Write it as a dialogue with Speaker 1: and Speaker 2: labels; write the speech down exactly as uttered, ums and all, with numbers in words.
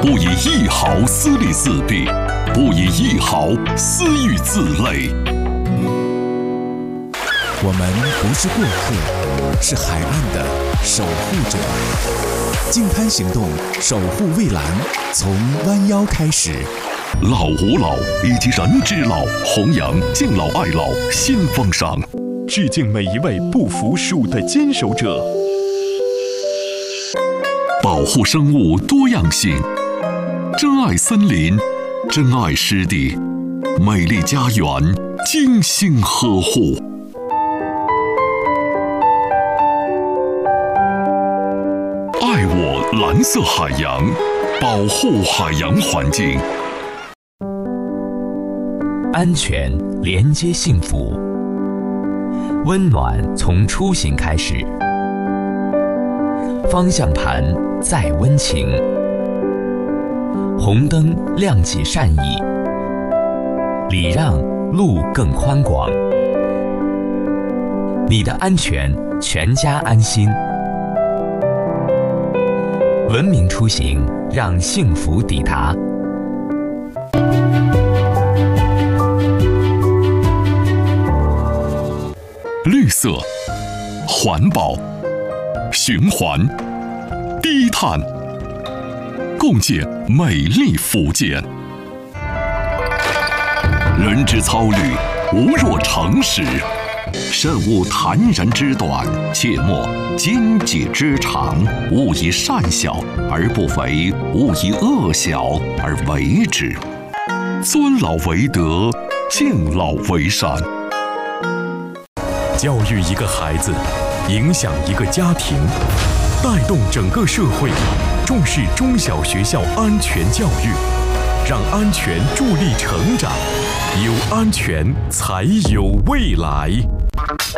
Speaker 1: 不以一毫私利自弊，不以一毫私欲自累。
Speaker 2: 我们不是过客，是海岸的守护者。净滩行动，守护蔚蓝，从弯腰开始。
Speaker 1: 老吾老以及人之老，弘扬敬老爱老新风尚，
Speaker 3: 致敬每一位不服输的坚守者。
Speaker 1: 保护生物多样性，珍爱森林，珍爱湿地，美丽家园精心呵护。爱我蓝色海洋，保护海洋环境。
Speaker 4: 安全连接幸福，温暖从出行开始，方向盘再温情，红灯亮起善意，礼让路更宽广，你的安全全家安心。文明出行，让幸福抵达。
Speaker 1: 绿色、环保、循环、低碳，共建美丽福建。人之操虑，无若诚实；慎勿谈人之短，切莫奸计之长。勿以善小而不为，勿以恶小而为之。尊老为德，敬老为善。
Speaker 3: 教育一个孩子，影响一个家庭，带动整个社会，重视中小学校安全教育，让安全助力成长，有安全才有未来。